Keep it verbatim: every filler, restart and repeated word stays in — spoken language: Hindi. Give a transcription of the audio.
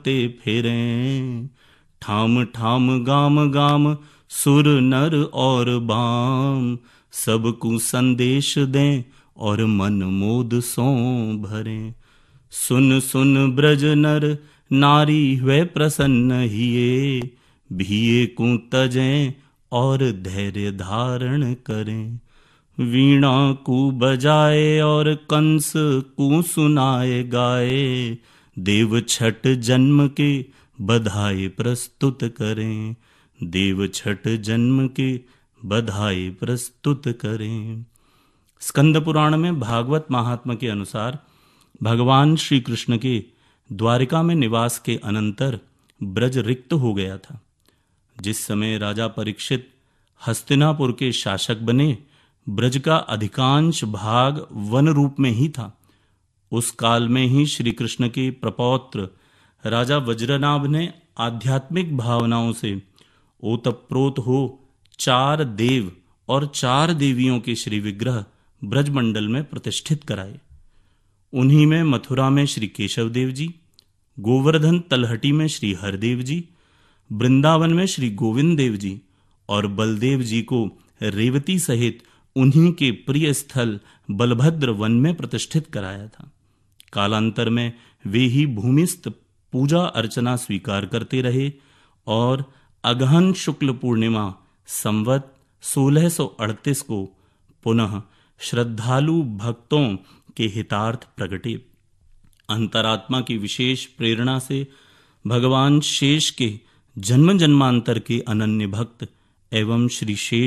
ते फेरें। ठाम ठाम गाम गाम सुर नर और बाम, सबकु संदेश दें और मन मोद सो भरें। सुन सुन ब्रज नर नारी हुए प्रसन्न हिये, भिये को तजें और धैर्य धारण करें। वीणा को बजाए और कंस को सुनाए गाए, देव छठ जन्म के बधाई प्रस्तुत करें। देव छठ जन्म के बधाई प्रस्तुत करें। स्कंद पुराण में भागवत महात्मा के अनुसार भगवान श्री कृष्ण के द्वारिका में निवास के अनंतर ब्रज रिक्त हो गया था। जिस समय राजा परीक्षित हस्तिनापुर के शासक बने, ब्रज का अधिकांश भाग वन रूप में ही था। उस काल में ही श्री कृष्ण के प्रपौत्र राजा वज्रनाभ ने आध्यात्मिक भावनाओं से ओतप्रोत हो चार देव और चार देवियों के श्री विग्रह ब्रजमंडल में प्रतिष्ठित कराए। उन्हीं में मथुरा में श्री केशव देव जी, गोवर्धन तलहटी में श्री हरदेव जी, वृंदावन में श्री गोविंद देव जी और बलदेव जी को रेवती सहित उन्हीं के प्रिय स्थल बलभद्र वन में प्रतिष्ठित कराया था। कालांतर में वे ही भूमिस्थ पूजा अर्चना स्वीकार करते रहे और अगहन शुक्ल पूर्णिमा संवत सोलह सौ अड़तीस को पुनः श्रद्धालु भक्तों के हितार्थ प्रगटे। अंतरात्मा की विशेष प्रेरणा से भगवान शेष के जन्म जन्मांतर के अनन्य भक्त एवं श्री शेष